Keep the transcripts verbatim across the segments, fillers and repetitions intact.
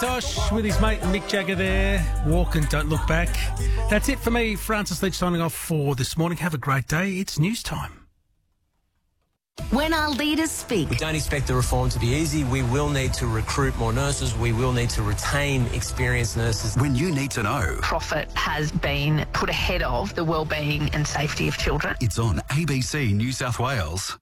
Tosh with his mate Mick Jagger there. Walk and don't look back. That's it for me. Francis Leach signing off for this morning. Have a great day. It's news time. When our leaders speak. We don't expect the reform to be easy. We will need to recruit more nurses. We will need to retain experienced nurses. When you need to know. Profit has been put ahead of the wellbeing and safety of children. It's on A B C New South Wales.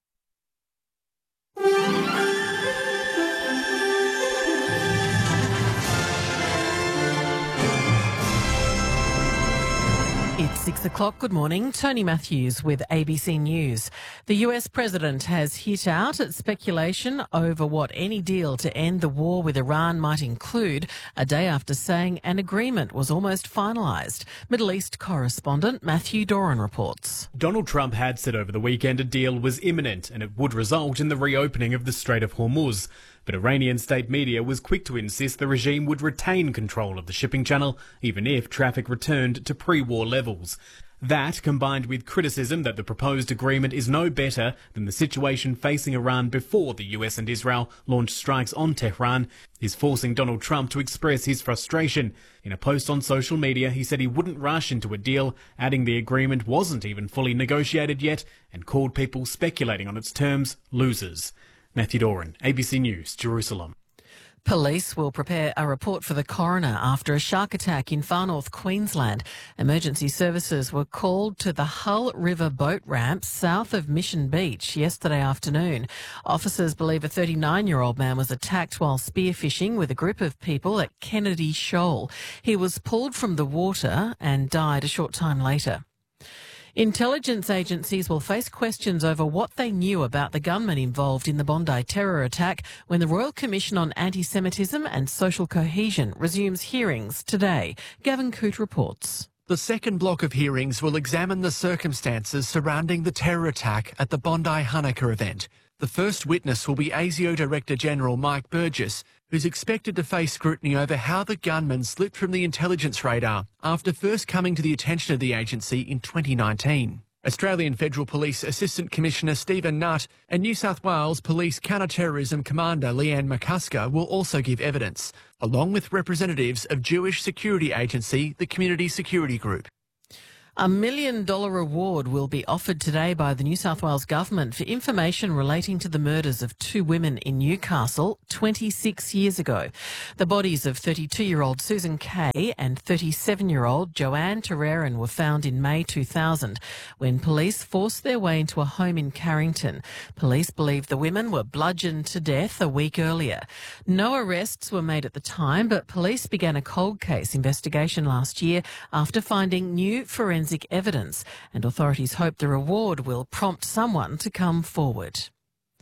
It's six o'clock. Good morning. Tony Matthews with A B C News. The U S president has hit out at speculation over what any deal to end the war with Iran might include, a day after saying an agreement was almost finalised. Middle East correspondent Matthew Doran reports. Donald Trump had said over the weekend a deal was imminent and it would result in the reopening of the Strait of Hormuz. But Iranian state media was quick to insist the regime would retain control of the shipping channel, even if traffic returned to pre-war levels. That, combined with criticism that the proposed agreement is no better than the situation facing Iran before the U S and Israel launched strikes on Tehran, is forcing Donald Trump to express his frustration. In a post on social media, he said he wouldn't rush into a deal, adding the agreement wasn't even fully negotiated yet, and called people speculating on its terms losers. Matthew Doran, A B C News, Jerusalem. Police will prepare a report for the coroner after a shark attack in far north Queensland. Emergency services were called to the Hull River boat ramp south of Mission Beach yesterday afternoon. Officers believe a thirty-nine-year-old man was attacked while spearfishing with a group of people at Kennedy Shoal. He was pulled from the water and died a short time later. Intelligence agencies will face questions over what they knew about the gunmen involved in the Bondi terror attack when the Royal Commission on Anti-Semitism and Social Cohesion resumes hearings today. Gavin Coote reports. The second block of hearings will examine the circumstances surrounding the terror attack at the Bondi Hanukkah event. The first witness will be ASIO Director General Mike Burgess, who's expected to face scrutiny over how the gunman slipped from the intelligence radar after first coming to the attention of the agency in twenty nineteen. Australian Federal Police Assistant Commissioner Stephen Nutt and New South Wales Police Counter-Terrorism Commander Leanne McCusker will also give evidence, along with representatives of Jewish security agency, the Community Security Group. A million dollar reward will be offered today by the New South Wales Government for information relating to the murders of two women in Newcastle twenty-six years ago. The bodies of thirty-two-year-old Susan Kay and thirty-seven-year-old Joanne Terrerin were found in May two thousand when police forced their way into a home in Carrington. Police believe the women were bludgeoned to death a week earlier. No arrests were made at the time, but police began a cold case investigation last year after finding new forensic evidence, and authorities hope the reward will prompt someone to come forward.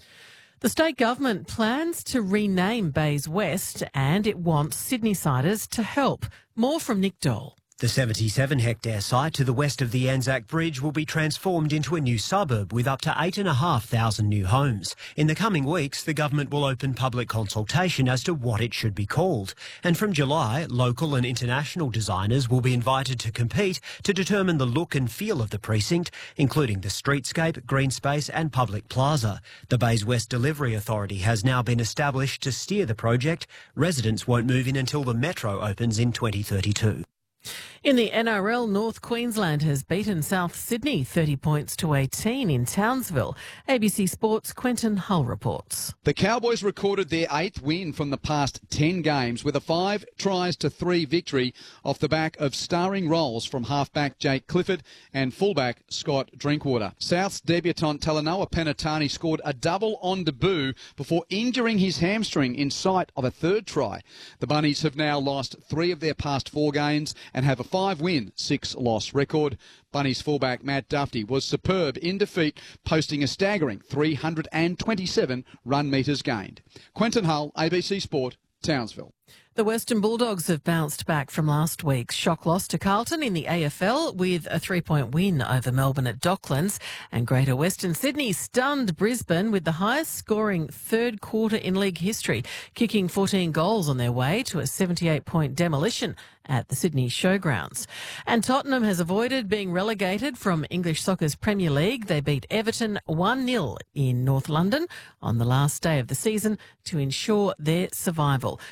The state government plans to rename Bays West and it wants Sydney-siders to help. More from Nick Dole. The seventy-seven hectare site to the west of the Anzac Bridge will be transformed into a new suburb with up to eight and a half thousand new homes. In the coming weeks, the government will open public consultation as to what it should be called. And from July, local and international designers will be invited to compete to determine the look and feel of the precinct, including the streetscape, green space and public plaza. The Bays West Delivery Authority has now been established to steer the project. Residents won't move in until the metro opens in twenty thirty-two. In the N R L, North Queensland has beaten South Sydney thirty points to eighteen in Townsville. A B C Sports' Quentin Hull reports. The Cowboys recorded their eighth win from the past ten games with a five tries to three victory off the back of starring roles from halfback Jake Clifford and fullback Scott Drinkwater. South's debutant Talanoa Penatani scored a double on debut before injuring his hamstring in sight of a third try. The Bunnies have now lost three of their past four games and have a five-win, six-loss record. Bunnies fullback Matt Duffy was superb in defeat, posting a staggering three hundred twenty-seven run metres gained. Quentin Hull, A B C Sport, Townsville. The Western Bulldogs have bounced back from last week's shock loss to Carlton in the A F L with a three-point win over Melbourne at Docklands, and Greater Western Sydney stunned Brisbane with the highest scoring third quarter in league history, kicking fourteen goals on their way to a seventy-eight point demolition at the Sydney Showgrounds. And Tottenham has avoided being relegated from English Soccer's Premier League. They beat Everton one nil in North London on the last day of the season to ensure their survival. The result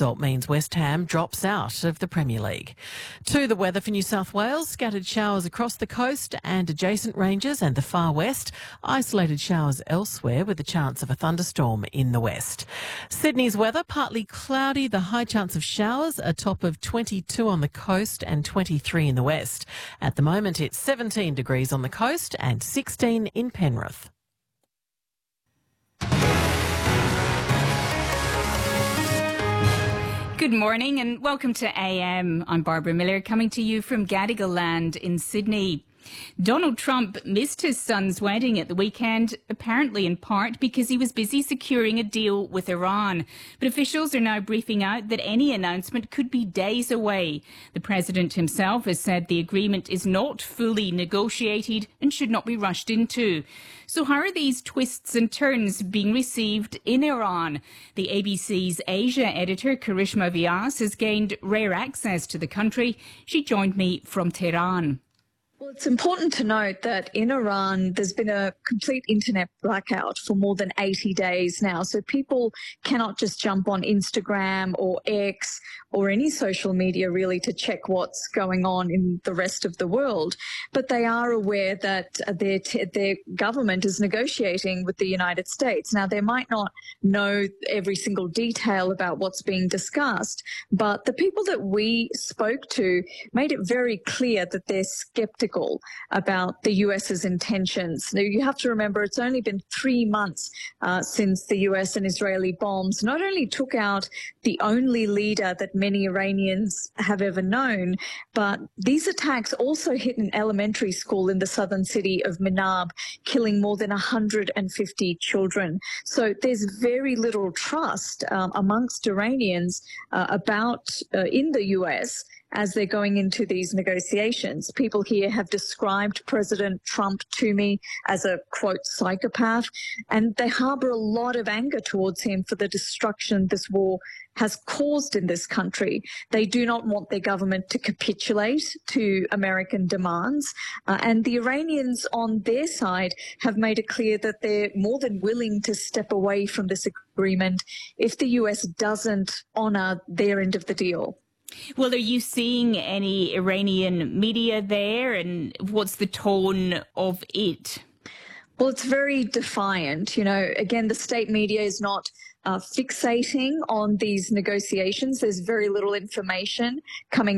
result means West Ham drops out of the Premier League. To the weather for New South Wales, scattered showers across the coast and adjacent ranges and the far west, isolated showers elsewhere with a chance of a thunderstorm in the west. Sydney's weather, partly cloudy, the high chance of showers, a top of twenty-two on the coast and twenty-three in the west. At the moment it's seventeen degrees on the coast and sixteen in Penrith. Good morning and welcome to A M. I'm Barbara Miller, coming to you from Gadigal Land in Sydney. Donald Trump missed his son's wedding at the weekend, apparently in part because he was busy securing a deal with Iran. But officials are now briefing out that any announcement could be days away. The president himself has said the agreement is not fully negotiated and should not be rushed into. So how are these twists and turns being received in Iran? The A B C's Asia editor, Karishma Vyas, has gained rare access to the country. She joined me from Tehran. Well, it's important to note that in Iran, there's been a complete internet blackout for more than eighty days now. So people cannot just jump on Instagram or X or any social media really to check what's going on in the rest of the world. But they are aware that their, t- their government is negotiating with the United States. Now, they might not know every single detail about what's being discussed, but the people that we spoke to made it very clear that they're skeptical about the US's intentions. Now, you have to remember it's only been three months uh, since the U S and Israeli bombs not only took out the only leader that many Iranians have ever known, but these attacks also hit an elementary school in the southern city of Minab, killing more than one hundred fifty children. So there's very little trust um, amongst Iranians uh, about uh, in the U S as they're going into these negotiations. People here have described President Trump to me as a, quote, psychopath, and they harbor a lot of anger towards him for the destruction this war has caused in this country. They do not want their government to capitulate to American demands. Uh, and the Iranians on their side have made it clear that they're more than willing to step away from this agreement if the U S doesn't honor their end of the deal. Well, are you seeing any Iranian media there, and what's the tone of it? Well, it's very defiant. You know, again, the state media is not uh, fixating on these negotiations. There's very little information coming